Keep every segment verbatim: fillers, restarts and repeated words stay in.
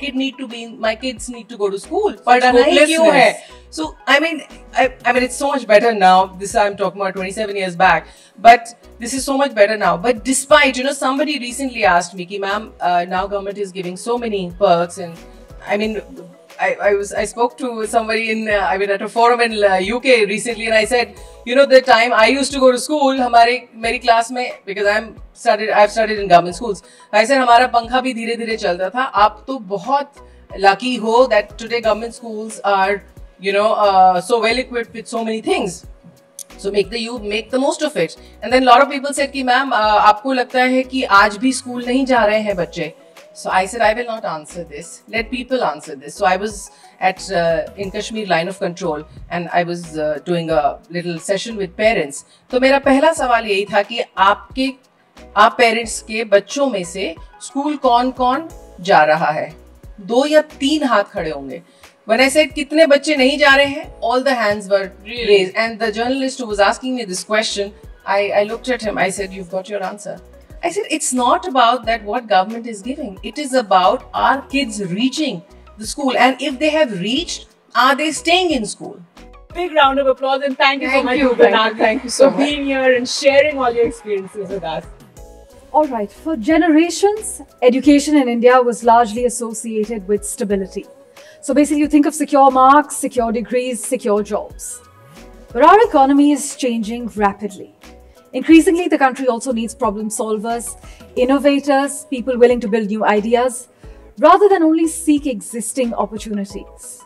kid need to be, in, my kids need to go to school. पढ़ना ही क्यों है? So I mean, I, I mean, it's so much better now. This I'm talking about twenty-seven years back, but this is so much better now. But despite, you know, somebody recently asked me, "Ki ma'am, uh, now government is giving so many perks," and I mean, I, I was I spoke to somebody in uh, I mean at a forum in uh, U K recently, and I said, you know, the time I used to go to school, हमारे मेरी class में, because I'm studied I've studied in government schools. I said हमारा पंखा भी धीरे धीरे चलता था. आप तो बहुत lucky हो that today government schools are, you know, uh, so well equipped with so many things. So make the you make the most of it. And then a lot of people said कि ma'am uh, आपको लगता है कि आज भी school नहीं जा रहे हैं बच्चे? So I said, I will not answer this. Let people answer this. So I was at uh, in Kashmir line of control, and I was uh, doing a little session with parents. तो मेरा पहला सवाल यही था कि आपके आप parents के बच्चों में से स्कूल कौन कौन जा रहा है? दो या तीन हाथ खड़े होंगे. When I said कितने बच्चे नहीं जा रहे हैं, all the hands were raised. And the journalist who was asking me this question, I, I looked at him. I said, you've got your answer. I said, it's not about that what government is giving. It is about our kids reaching the school. And if they have reached, are they staying in school? Big round of applause, and thank you thank so much, you, thank, you, thank you so for much. being here and sharing all your experiences with us. All right, for generations, education in India was largely associated with stability. So basically you think of secure marks, secure degrees, secure jobs. But our economy is changing rapidly. Increasingly, the country also needs problem solvers, innovators, people willing to build new ideas, rather than only seek existing opportunities.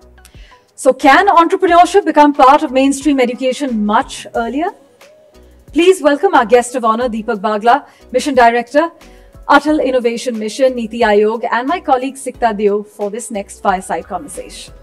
So can entrepreneurship become part of mainstream education much earlier? Please welcome our guest of honor, Deepak Bagla, Mission Director, Atal Innovation Mission, Niti Aayog, and my colleague Sikta Deo for this next fireside conversation.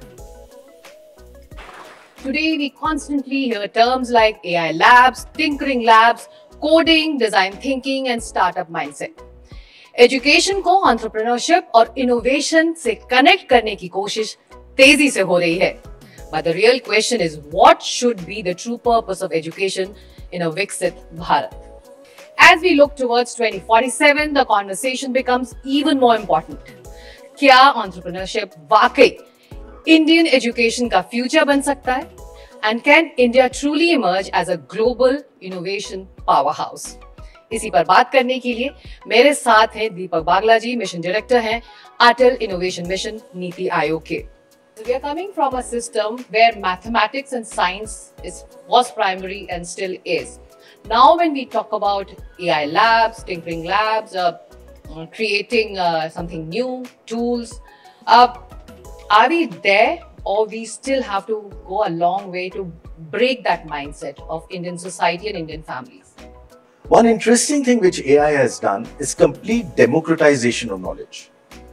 Today, we constantly hear terms like A I labs, tinkering labs, coding, design thinking, and startup mindset. Education को entrepreneurship और innovation से connect करने की कोशिश तेजी से हो रही है. But the real question is, what should be the true purpose of education in a Viksit Bharat? As we look towards twenty forty-seven, the conversation becomes even more important. क्या entrepreneurship वाकई Indian education का future बन सकता है? And can India truly emerge as a global innovation powerhouse? इसी पर बात करने के लिए मेरे साथ हैं दीपक बागला जी, मिशन डायरेक्टर हैं अटल इनोवेशन मिशन नीति आयोग के. We are coming from a system where mathematics and science is was primary and still is. Now, when we talk about A I labs, tinkering labs, uh, creating uh, something new, tools, uh, are we there, or we still have to go a long way to break that mindset of Indian society and Indian families? One interesting thing which A I has done is complete democratization of knowledge,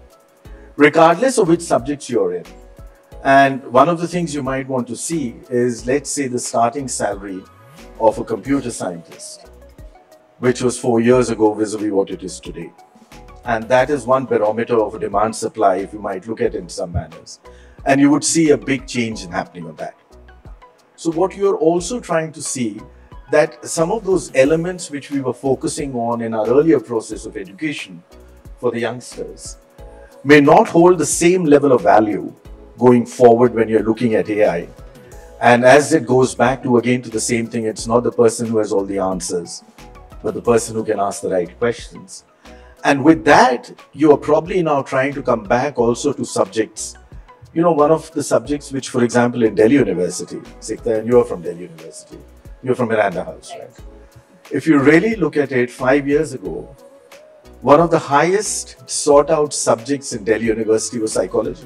regardless of which subjects you're in. And one of the things you might want to see is, let's say, the starting salary of a computer scientist, which was four years ago vis-a-vis what it is today. And that is one barometer of a demand supply, if you might look at it in some manners. And you would see a big change in happening on that. So what you're also trying to see, that some of those elements which we were focusing on in our earlier process of education for the youngsters may not hold the same level of value going forward when you're looking at A I. And as it goes back to again to the same thing, it's not the person who has all the answers, but the person who can ask the right questions. And with that, you are probably now trying to come back also to subjects. You know, one of the subjects which, for example, in Delhi University, Sikta, and you're from Delhi University, you're from Miranda House, right? If you really look at it, five years ago, one of the highest sought out subjects in Delhi University was psychology.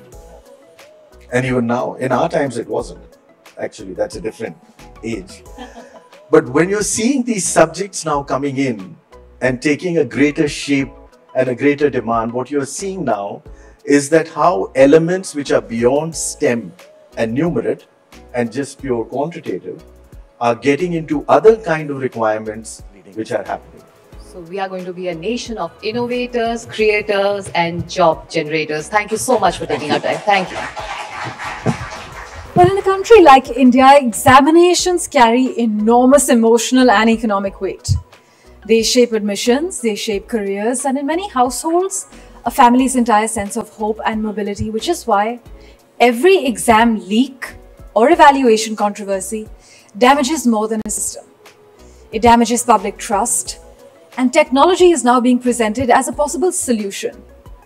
And even now, in our times, it wasn't. Actually, that's a different age. But when you're seeing these subjects now coming in and taking a greater shape and a greater demand, what you're seeing now is that how elements which are beyond STEM and numerate and just pure quantitative are getting into other kind of requirements which are happening. So we are going to be a nation of innovators, creators, and job generators. Thank you so much for taking our time. Thank you. But in a country like India, examinations carry enormous emotional and economic weight. They shape admissions, they shape careers, and in many households, a family's entire sense of hope and mobility, which is why every exam leak or evaluation controversy damages more than a system. It damages public trust, and technology is now being presented as a possible solution.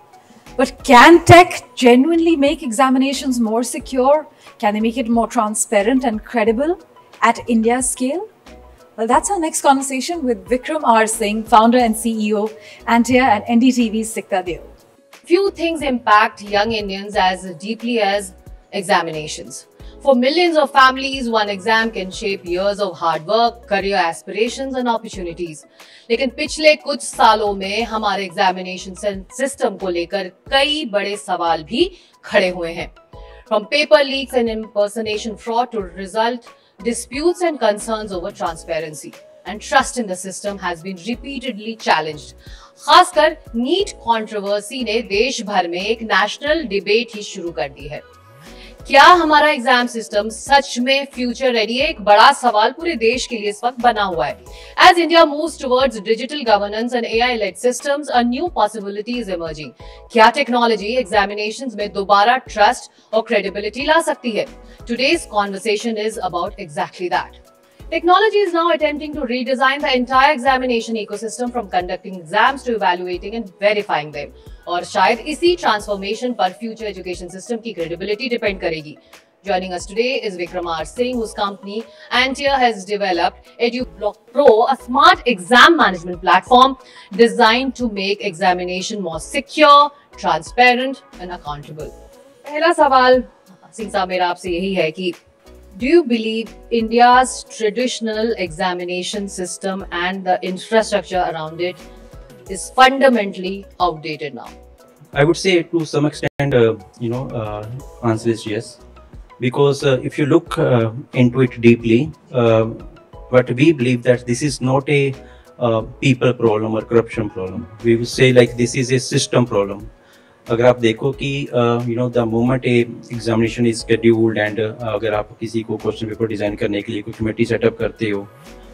But can tech genuinely make examinations more secure? Can they make it more transparent and credible at India's scale? Well, that's our next conversation with Vikram R. Singh, founder and C E O, Antia and N D T V's Sikta Deo. Few things impact young Indians as deeply as examinations. For millions of families, one exam can shape years of hard work, career aspirations and opportunities. लेकिन पिछले कुछ सालों में हमारे examination system को लेकर कई बड़े सवाल भी खड़े हुए हैं. From paper leaks and impersonation fraud to result disputes and concerns over transparency. And trust in the system has been repeatedly challenged. खासकर नीट कंट्रोवर्सी ने देश भर में एक नेशनल डिबेट ही शुरू कर दी है. क्या हमारा एग्जाम सिस्टम सच में फ्यूचर रेडी है? एक बड़ा सवाल पूरे देश के लिए इस वक्त बना हुआ है. As India moves towards digital governance and A I-led systems, a new possibility is emerging. क्या टेक्नोलॉजी एग्जामिनेशंस में दोबारा ट्रस्ट और क्रेडिबिलिटी ला सकती है? Today's conversation is about exactly that. Technology is now attempting to redesign the entire examination ecosystem from conducting exams to evaluating and verifying them. और शायद इसी transformation पर future education system की credibility depend करेगी. Joining us today is Vikram R. Singh, whose company Antia has developed EduBlock Pro, a smart exam management platform designed to make examination more secure, transparent and accountable. पहला सवाल सिंह साहब मेरा आपसे यही है कि do you believe India's traditional examination system and the infrastructure around it is fundamentally outdated now? I would say to some extent, uh, you know, uh, answer is yes. Because uh, if you look uh, into it deeply, uh, but we believe that this is not a uh, people problem or corruption problem. We would say like this is a system problem. अगर आप देखो कि you know the moment A examination is scheduled and अगर आप किसी को question paper design करने के लिए कोई कमेटी सेटअप करते हो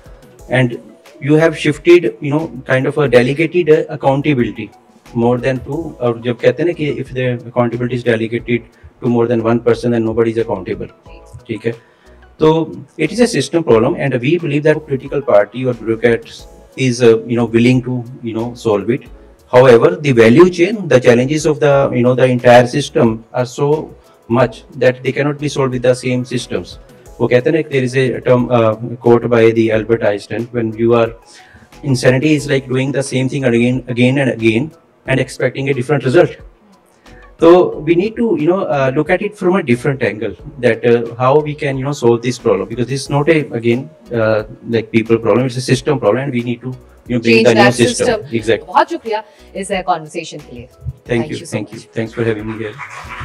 and you have shifted you know kind of a delegated accountability more than to, और जब कहते हैं ना कि if the accountability is delegated to more than one person then nobody is accountable. ठीक है, तो it is a system problem and we believe that political party और bureaucrats is you know willing to you know solve it. However, the value chain, the challenges of the you know the entire system are so much that they cannot be solved with the same systems. वो कहते हैं ना, there is a term uh, quote by the Albert Einstein, when you are insanity is like doing the same thing again, again and again, and expecting a different result. So we need to you know uh, look at it from a different angle, that uh, how we can you know solve this problem, because this is not a again uh, like people problem, it's a system problem, and we need to you know bring change the new that system. system. Exactly. बहुत शुक्रिया इस conversation के लिए. Thank, Thank you, you so thank much. you. Thanks for having me here.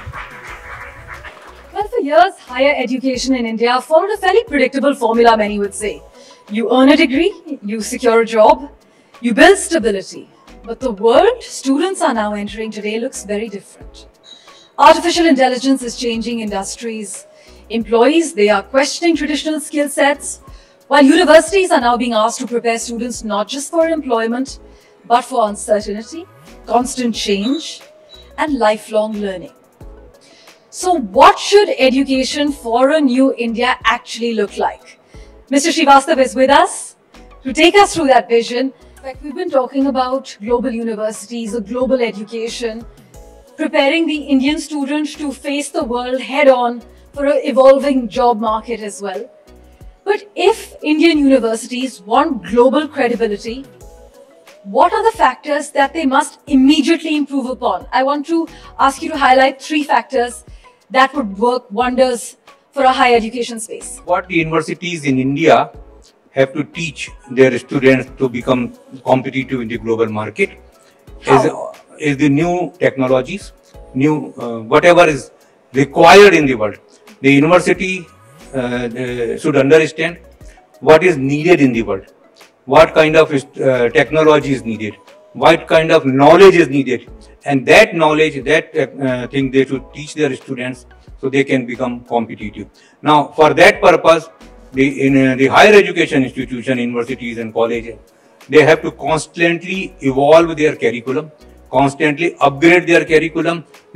Well, for years, higher education in India followed a fairly predictable formula, many would say. You earn a degree, you secure a job, you build stability. But the world students are now entering today looks very different. Artificial intelligence is changing industries. Employees, they are questioning traditional skill sets, while universities are now being asked to prepare students not just for employment, but for uncertainty, constant change, and lifelong learning. So what should education for a new India actually look like? Mister Srivastav is with us to take us through that vision. In fact, we've been talking about global universities, a global education, preparing the Indian student to face the world head-on for an evolving job market as well. But if Indian universities want global credibility, what are the factors that they must immediately improve upon? I want to ask you to highlight three factors that would work wonders for a higher education space. What the universities in India have to teach their students to become competitive in the global market is, is the new technologies, new uh, whatever is required in the world. The university uh, the, should understand what is needed in the world, what kind of uh, technology is needed, what kind of knowledge is needed, and that knowledge, that uh, thing they should teach their students so they can become competitive. Now, for that purpose, the, in uh, the higher education institution, universities and colleges, they have to constantly evolve their curriculum, constantly upgrade their curriculum